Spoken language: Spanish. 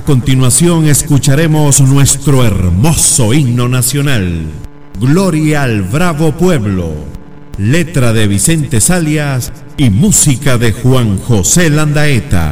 A continuación escucharemos nuestro hermoso himno nacional, Gloria al Bravo Pueblo, letra de Vicente Zalias y música de Juan José Landaeta.